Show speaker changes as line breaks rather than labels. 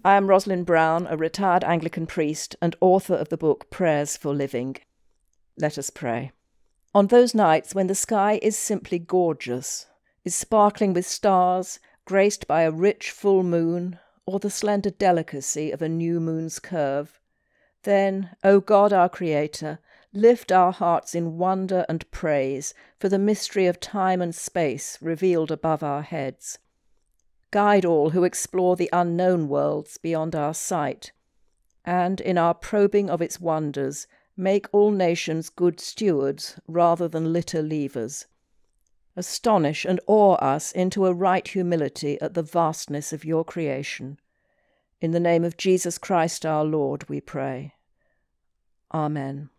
I am Rosalind Brown, a retired Anglican priest and author of the book Prayers for Living. Let us pray. On those nights when the sky is simply gorgeous, is sparkling with stars, graced by a rich full moon, or the slender delicacy of a new moon's curve, then, O God our Creator, lift our hearts in wonder and praise for the mystery of time and space revealed above our heads. Guide all who explore the unknown worlds beyond our sight, and in our probing of its wonders, make all nations good stewards rather than litter leavers. Astonish and awe us into a right humility at the vastness of your creation. In the name of Jesus Christ our Lord we pray. Amen.